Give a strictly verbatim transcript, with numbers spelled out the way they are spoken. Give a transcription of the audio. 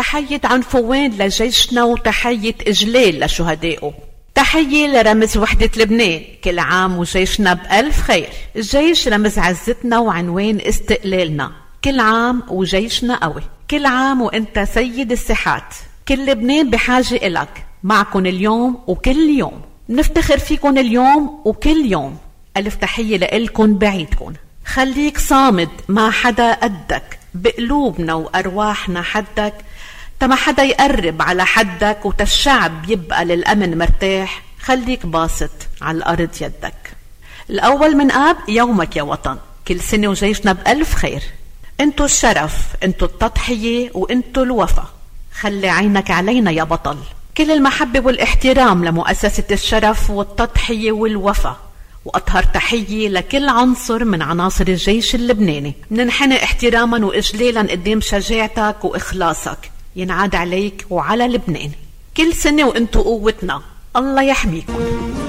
تحية عنفوان لجيشنا وتحية إجلال لشهدائه. تحية لرمز وحدة لبنان، كل عام وجيشنا بألف خير. الجيش رمز عزتنا وعنوان استقلالنا، كل عام وجيشنا قوي. كل عام وانت سيد الساحات، كل لبنان بحاجة إلك. معكن اليوم وكل يوم، نفتخر فيكن اليوم وكل يوم. ألف تحية لإلكن بعيدكن. خليك صامد، ما حدا قدك، بقلوبنا وأرواحنا حدك، تما حدا يقرب على حدك وتالشعب يبقى للأمن مرتاح. خليك باسط على الأرض يدك. الأول من آب يومك يا وطن، كل سنة وجيشنا بألف خير. انتو الشرف، انتو التضحية، وانتو الوفا. خلي عينك علينا يا بطل. كل المحبة والاحترام لمؤسسة الشرف والتضحية والوفا. وأطهر تحية لكل عنصر من عناصر الجيش اللبناني. مننحني احتراما وإجلالا قدام شجاعتك وإخلاصك. ينعاد عليك وعلى لبنان. كل سنة وانتو قوتنا، الله يحميكم.